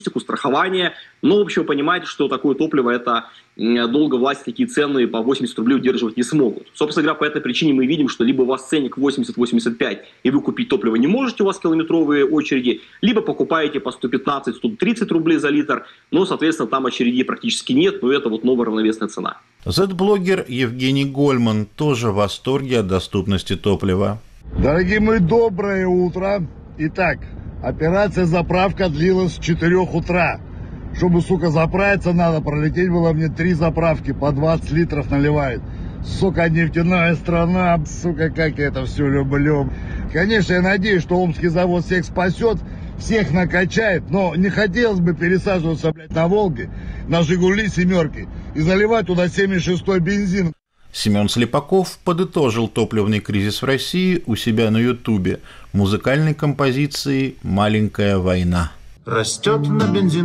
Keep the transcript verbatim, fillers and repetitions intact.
страхование. Но, в общем, вы понимаете, что такое топливо, это долго власти такие цены по восемьдесят рублей удерживать не смогут. Собственно говоря, по этой причине мы видим, что либо у вас ценник восемьдесят — восемьдесят пять, и вы купить топливо не можете, у вас километровые очереди, либо покупаете по сто пятнадцать — сто тридцать рублей за литр, но, соответственно, там очередей практически нет, но это вот новая равновесная цена. Зет-блогер Евгений Гольман тоже в восторге от доступности топлива. Дорогие мои, доброе утро. Итак, операция заправка длилась с четырёх утра. Чтобы, сука, заправиться надо, пролететь было мне три заправки, по двадцать литров наливает. Сука, нефтяная страна, сука, как я это все люблю. Конечно, я надеюсь, что Омский завод всех спасет, всех накачает, но не хотелось бы пересаживаться, блядь, на Волге, на Жигули семерки и заливать туда семьдесят шестой бензин. Семен Слепаков подытожил топливный кризис в России у себя на Ютубе музыкальной композицией «Маленькая война». Растет на бензин